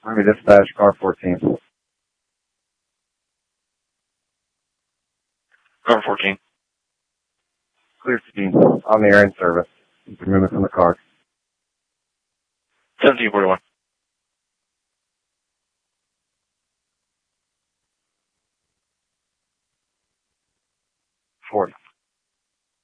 Army Dispatch, car 14. Car 14. Clear scene. On the air in service. You can remove it from the car. 1741. 40.